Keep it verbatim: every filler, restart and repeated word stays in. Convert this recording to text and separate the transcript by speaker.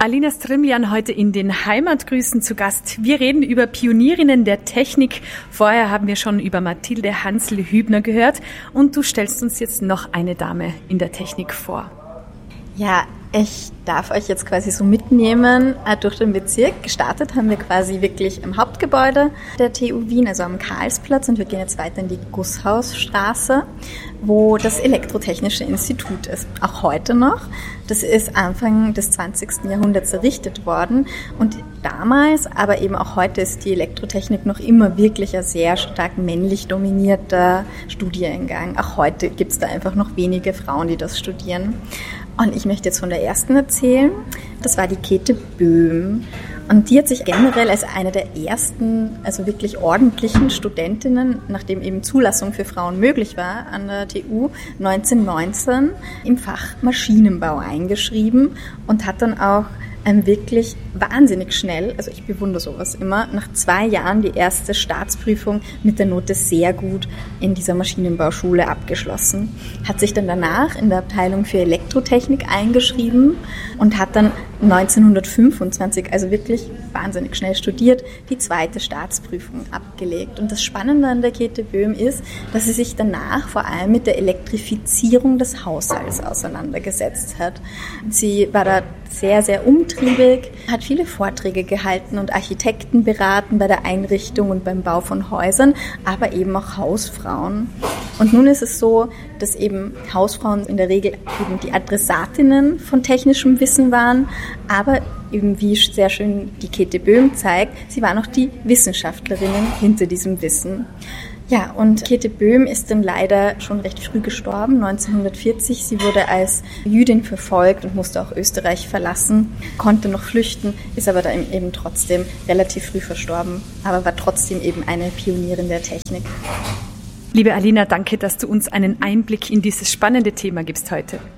Speaker 1: Alina Strimjan heute in den Heimatgrüßen zu Gast. Wir reden über Pionierinnen der Technik. Vorher haben wir schon über Mathilde Hansl-Hübner gehört und du stellst uns jetzt noch eine Dame in der Technik vor.
Speaker 2: Ja, ich darf euch jetzt quasi so mitnehmen äh, durch den Bezirk. Gestartet haben wir quasi wirklich im Hauptgebäude der T U Wien, also am Karlsplatz, und wir gehen jetzt weiter in die Gusshausstraße, wo das Elektrotechnische Institut ist. Auch heute noch. Das ist Anfang des zwanzigsten Jahrhunderts errichtet worden und damals, aber eben auch heute ist die Elektrotechnik noch immer wirklich ein sehr stark männlich dominierter Studiengang. Auch heute gibt es da einfach noch wenige Frauen, die das studieren. Und ich möchte jetzt von der ersten erzählen. Das war die Käthe Böhm. Und die hat sich generell als eine der ersten, also wirklich ordentlichen Studentinnen, nachdem eben Zulassung für Frauen möglich war, an der T U neunzehnhundertneunzehn im Fach Maschinenbau eingeschrieben und hat dann auch ähm, wirklich wahnsinnig schnell, also ich bewundere sowas immer, nach zwei Jahren die erste Staatsprüfung mit der Note sehr gut in dieser Maschinenbauschule abgeschlossen. Hat sich dann danach in der Abteilung für Elektrotechnik eingeschrieben und hat dann neunzehnhundertfünfundzwanzig, also wirklich wahnsinnig schnell studiert, die zweite Staatsprüfung abgelegt. Und das Spannende an der Käthe Böhm ist, dass sie sich danach vor allem mit der Elektrifizierung des Haushalts auseinandergesetzt hat. Sie war da sehr, sehr umtriebig, hat viele Vorträge gehalten und Architekten beraten bei der Einrichtung und beim Bau von Häusern, aber eben auch Hausfrauen. Und nun ist es so, dass eben Hausfrauen in der Regel eben die Adressatinnen von technischem Wissen waren, aber eben wie sehr schön die Käthe Böhm zeigt, sie waren auch die Wissenschaftlerinnen hinter diesem Wissen. Ja, und Käthe Böhm ist dann leider schon recht früh gestorben, neunzehnhundertvierzig. Sie wurde als Jüdin verfolgt und musste auch Österreich verlassen, konnte noch flüchten, ist aber dann eben trotzdem relativ früh verstorben, aber war trotzdem eben eine Pionierin der Technik.
Speaker 1: Liebe Alina, danke, dass du uns einen Einblick in dieses spannende Thema gibst heute.